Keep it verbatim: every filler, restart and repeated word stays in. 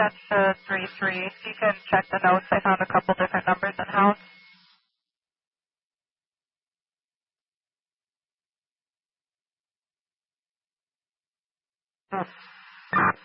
That's the three three. You can check the notes. I found a couple different numbers in house.